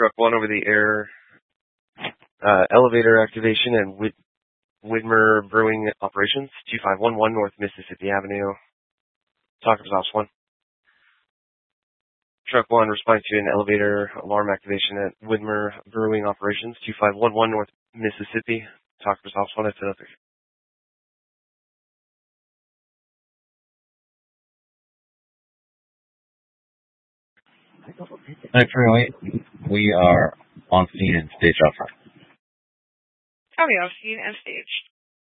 Truck 1 over the air, elevator activation and Widmer Brewing Operations, 2511 North Mississippi Avenue. Talk to Ops 1. Truck 1 responding to an elevator alarm activation at Widmer Brewing Operations, 2511 North Mississippi. Talk to Ops 1 at 10:03. Hi, Freeway. We are on scene and stage alpha. Copy, on scene and stage.